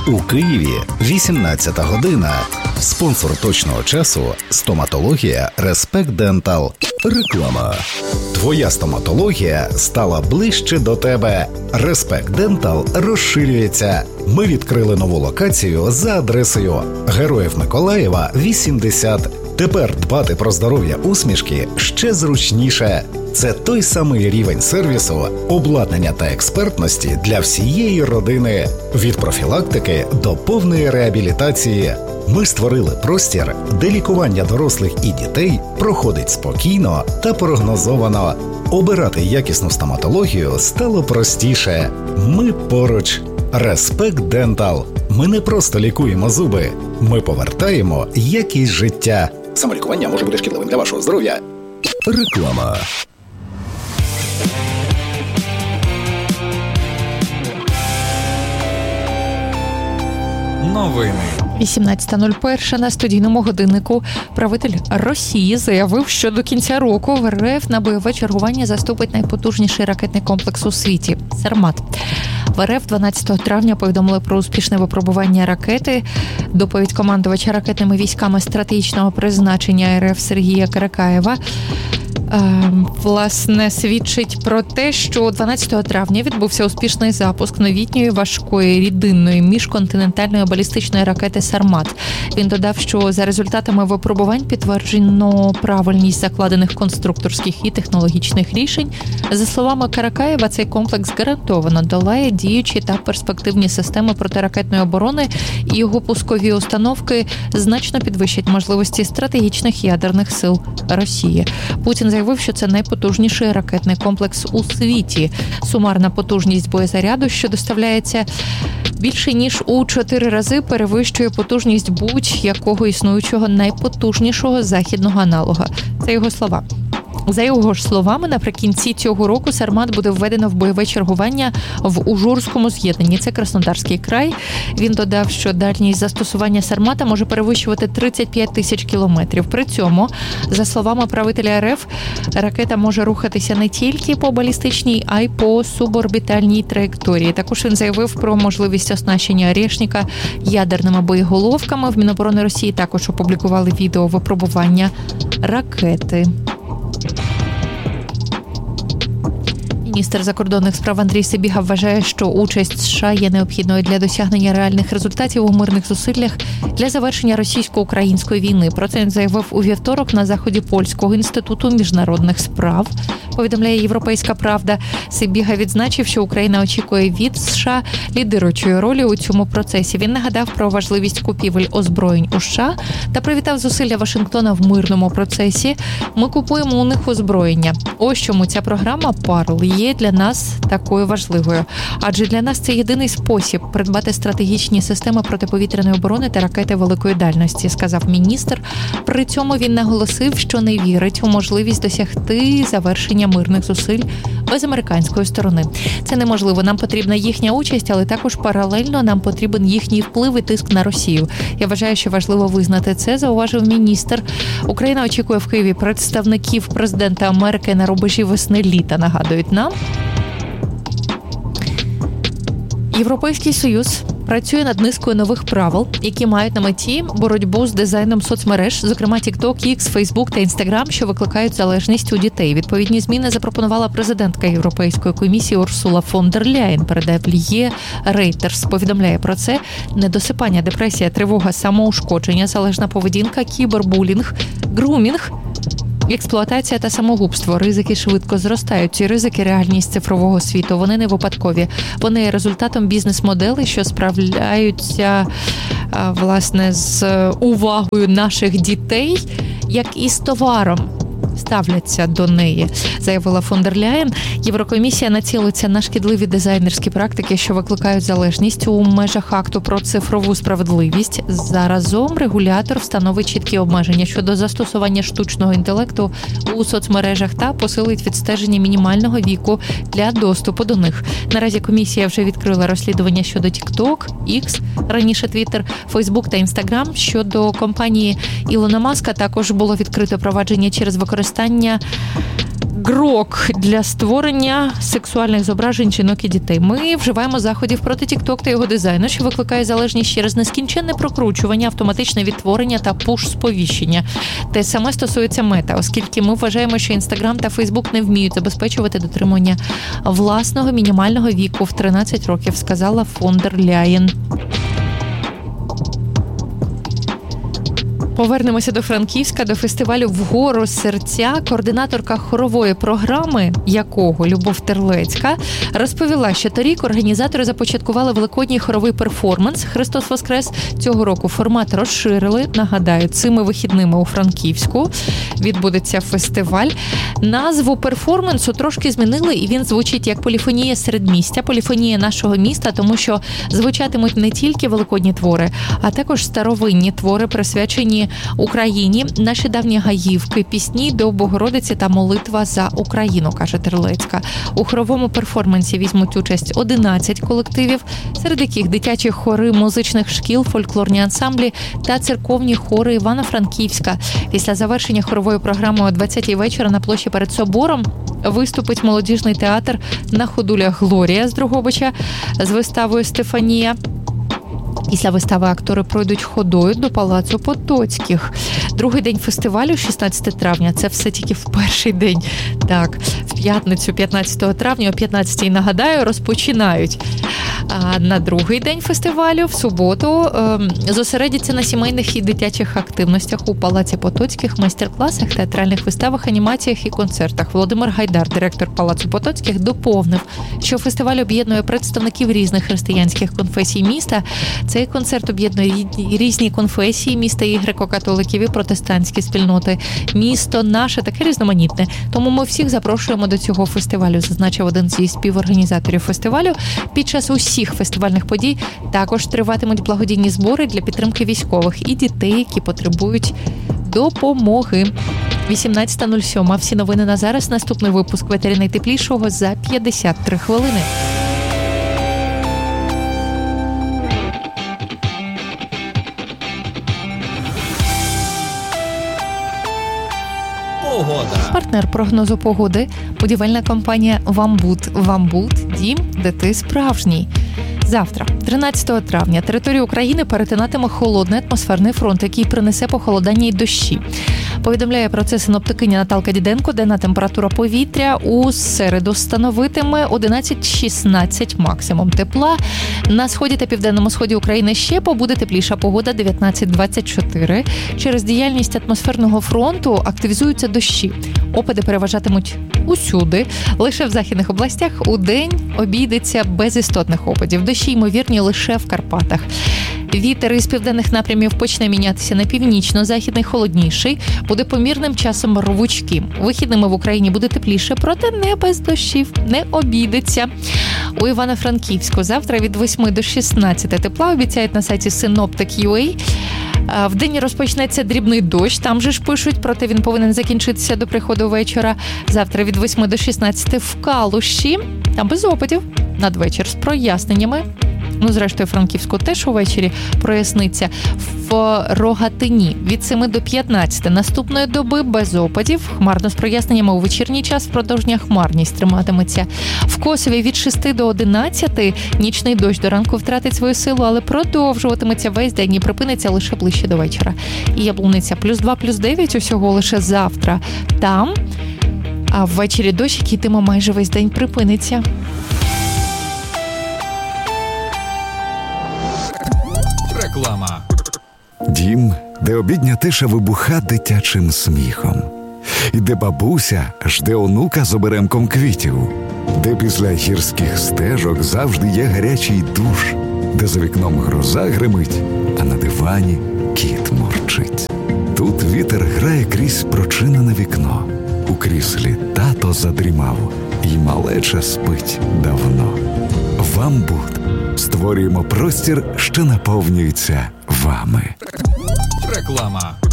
У Києві 18 година. Спонсор точного часу – стоматологія Respect Dental. Реклама. Твоя стоматологія стала ближче до тебе. Respect Dental розширюється. Ми відкрили нову локацію за адресою Героїв Миколаєва, 80. Тепер дбати про здоров'я усмішки ще зручніше. Це той самий рівень сервісу, обладнання та експертності для всієї родини. Від профілактики до повної реабілітації. Ми створили простір, де лікування дорослих і дітей проходить спокійно та прогнозовано. Обирати якісну стоматологію стало простіше. Ми поруч. Respect Dental. Ми не просто лікуємо зуби. Ми повертаємо якість життя. Самолікування може бути шкідливим для вашого здоров'я. Реклама. Новини. 18.01 на студійному годиннику. Правитель Росії заявив, що до кінця року в РФ на бойове чергування заступить найпотужніший ракетний комплекс у світі – «Сармат». В РФ 12 травня повідомили про успішне випробування ракети. Доповідь командувача ракетними військами стратегічного призначення РФ Сергія Каракаєва власне свідчить про те, що 12 травня відбувся успішний запуск новітньої важкої рідинної міжконтинентальної балістичної ракети «Сармат». Він додав, що за результатами випробувань підтверджено правильність закладених конструкторських і технологічних рішень. За словами Каракаєва, цей комплекс гарантовано долає діючі та перспективні системи протиракетної оборони, і його пускові установки значно підвищать можливості стратегічних ядерних сил Росії. Путін заявив, що це найпотужніший ракетний комплекс у світі. Сумарна потужність боєзаряду, що доставляється більше ніж у 4 рази, перевищує потужність будь-якого існуючого найпотужнішого західного аналога. Це його слова. За його ж словами, наприкінці цього року «Сармат» буде введено в бойове чергування в Ужурському з'єднанні. Це Краснодарський край. Він додав, що дальність застосування «Сармата» може перевищувати 35 тисяч кілометрів. При цьому, за словами правителя РФ, ракета може рухатися не тільки по балістичній, а й по суборбітальній траєкторії. Також він заявив про можливість оснащення «Орешника» ядерними боєголовками. В Міноборони Росії також опублікували відео випробування ракети. Міністр закордонних справ Андрій Сибіга вважає, що участь США є необхідною для досягнення реальних результатів у мирних зусиллях для завершення російсько-української війни. Про це він заявив у вівторок на заході Польського інституту міжнародних справ. Повідомляє «Європейська правда». Сибіга відзначив, що Україна очікує від США лідируючої ролі у цьому процесі. Він нагадав про важливість купівель озброєнь у США та привітав зусилля Вашингтона в мирному процесі. Ми купуємо у них озброєння. Ось чому ця програма «Парл» є для нас такою важливою. Адже для нас це єдиний спосіб придбати стратегічні системи протиповітряної оборони та ракети великої дальності, сказав міністр. При цьому він наголосив, що не вірить у можливість досягти завершення мирних зусиль без американської сторони. Це неможливо. Нам потрібна їхня участь, але також паралельно нам потрібен їхній вплив і тиск на Росію. Я вважаю, що важливо визнати це, зауважив міністр. Україна очікує в Києві представників президента Америки на рубежі весни-літа, нагадують нам. Європейський Союз працює над низкою нових правил, які мають на меті боротьбу з дизайном соцмереж, зокрема TikTok, X, Facebook та Instagram, що викликають залежність у дітей. Відповідні зміни запропонувала президентка Європейської комісії Урсула фон дер Ляєн, передає Л'є Рейтерс. Повідомляє про це недосипання, депресія, тривога, самоушкодження, залежна поведінка, кібербулінг, грумінг, експлуатація та самогубство. Ризики швидко зростають. Ці ризики – реальність цифрового світу. Вони не випадкові. Вони є результатом бізнес-моделей, що справляються, власне, з увагою наших дітей, як і з товаром ставляться до неї, заявила фон дер Ляєн. Єврокомісія націлиться на шкідливі дизайнерські практики, що викликають залежність у межах акту про цифрову справедливість. Заразом регулятор встановить чіткі обмеження щодо застосування штучного інтелекту у соцмережах та посилить відстеження мінімального віку для доступу до них. Наразі комісія вже відкрила розслідування щодо TikTok, X, раніше Twitter, Facebook та Instagram. Щодо компанії Ілона Маска також було відкрито провадження через використання ґрок для створення сексуальних зображень жінок і дітей. Ми вживаємо заходів проти TikTok та його дизайну, що викликає залежність через нескінченне прокручування, автоматичне відтворення та пуш-сповіщення. Те саме стосується Мета, оскільки ми вважаємо, що Instagram та Facebook не вміють забезпечувати дотримання власного мінімального віку в 13 років, сказала фон дер Ляєн. Повернемося до Франківська, до фестивалю «Вгору серця». Координаторка хорової програми, якого Любов Терлецька, розповіла, що торік організатори започаткували великодній хоровий перформанс «Христос Воскрес». Цього року формат розширили. Нагадаю, цими вихідними у Франківську відбудеться фестиваль. Назву перформансу трошки змінили, і він звучить як «Поліфонія середмістя», «Поліфонія нашого міста», тому що звучатимуть не тільки великодні твори, а також старовинні твори, присвячені Україні, наші давні гаївки, пісні до Богородиці та молитва за Україну, каже Терлецька. У хоровому перформансі візьмуть участь 11 колективів, серед яких дитячі хори музичних шкіл, фольклорні ансамблі та церковні хори Івано-Франківська. Після завершення хорової програми о 20-й вечора на площі перед собором виступить молодіжний театр «На ходулях Глорія» з Дрогобича з виставою «Стефанія». Після вистави актори пройдуть ходою до Палацу Потоцьких. Другий день фестивалю, 16 травня, це все тільки в перший день. Так, в п'ятницю, 15 травня, о 15-й, нагадаю, розпочинають. А на другий день фестивалю, в суботу, зосередяться на сімейних і дитячих активностях у Палаці Потоцьких, майстер-класах, театральних виставах, анімаціях і концертах. Володимир Гайдар, директор Палацу Потоцьких, доповнив, що фестиваль об'єднує представників різних християнських конфесій міста. Цей концерт об'єднує різні конфесії міста і греко-католиків, і протестантські спільноти. Місто наше таке різноманітне, тому ми всіх запрошуємо до цього фестивалю, зазначив один зі співорганізаторів фестивалю. Під час усіх фестивальних подій також триватимуть благодійні збори для підтримки військових і дітей, які потребують допомоги. 18:07. Всі новини на зараз. Наступний випуск «Ветері найтеплішого» за 53 хвилини. Партнер прогнозу погоди – будівельна компанія «Вамбут». «Вамбут» – дім, де ти справжній. Завтра, 13 травня, територію України перетинатиме холодний атмосферний фронт, який принесе похолодання й дощі. Повідомляє про це синоптикиня Наталка Діденко. Денна температура повітря у середу становитиме 11-16 максимум тепла. На сході та південному сході України ще побуде тепліша погода 19-24. Через діяльність атмосферного фронту активізуються дощі. Опади переважатимуть усюди. Лише в західних областях у день обійдеться без істотних опадів. Дощі ймовірні лише в Карпатах. Вітер із південних напрямів почне мінятися на північно-західний, холодніший, буде помірним, часом рвучким. Вихідними в Україні буде тепліше, проте не без дощів, не обійдеться. У Івано-Франківську завтра від 8 до 16 тепла, обіцяють на сайті Synoptic.ua. Вдень розпочнеться дрібний дощ, там же ж пишуть, проте він повинен закінчитися до приходу вечора. Завтра від 8 до 16 в Калуші, там без опадів, надвечір з проясненнями. Зрештою, Франківську теж увечері проясниться. В Рогатині від 7 до 15 наступної доби без опадів. Хмарно з проясненнями у вечірній час, впродовж дня хмарність триматиметься. В Косові від 6 до 11 нічний дощ до ранку втратить свою силу, але продовжуватиметься весь день і припиниться лише ближче до вечора. І Яблуниця +2, +9 усього лише завтра. Там, а ввечері дощ, який йтиме майже весь день, припиниться. Реклама. Дім, де обідня тиша вибуха дитячим сміхом. І де бабуся жде онука з оберемком квітів. Де після гірських стежок завжди є гарячий душ. Де за вікном гроза гримить, а на дивані кіт мурчить. Тут вітер грає крізь прочинене вікно. У кріслі тато задрімав, і малеча спить давно. «Вамбут». Створюємо простір, що наповнюється вами. Реклама.